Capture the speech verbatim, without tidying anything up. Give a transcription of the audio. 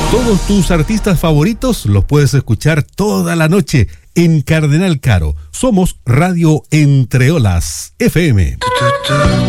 Todos tus artistas favoritos los puedes escuchar toda la noche en Cardenal Caro. Somos Radio Entre Olas F M.